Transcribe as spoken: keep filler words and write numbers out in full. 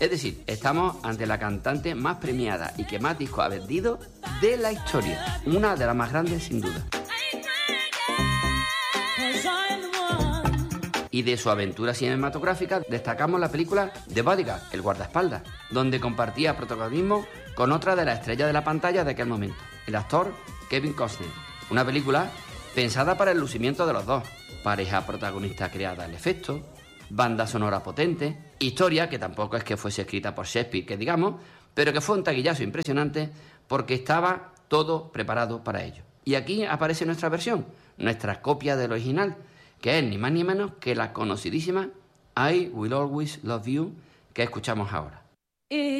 Es decir, estamos ante la cantante más premiada y que más discos ha vendido de la historia. Una de las más grandes, sin duda. Y de su aventura cinematográfica destacamos la película The Bodyguard, El guardaespaldas, donde compartía protagonismo con otra de las estrellas de la pantalla de aquel momento, el actor Kevin Costner. Una película pensada para el lucimiento de los dos, pareja protagonista creada al efecto, banda sonora potente, historia que tampoco es que fuese escrita por Shakespeare, que digamos, pero que fue un taquillazo impresionante porque estaba todo preparado para ello. Y aquí aparece nuestra versión, nuestra copia del original, que es ni más ni menos que la conocidísima I Will Always Love You, que escuchamos ahora.